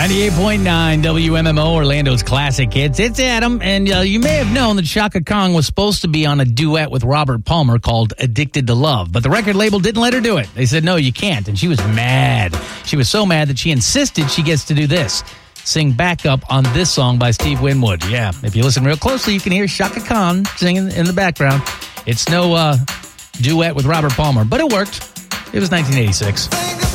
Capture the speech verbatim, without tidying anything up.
ninety-eight point nine W M M O, Orlando's classic hits. It's Adam, and uh, you may have known that Chaka Khan was supposed to be on a duet with Robert Palmer called Addicted to Love, but the record label didn't let her do it. They said, no, you can't, and she was mad. She was so mad that she insisted she gets to do this. Sing backup on this song by Steve Winwood. Yeah, if you listen real closely, you can hear Chaka Khan singing in the background. It's no uh, duet with Robert Palmer, but it worked. It was nineteen eighty-six.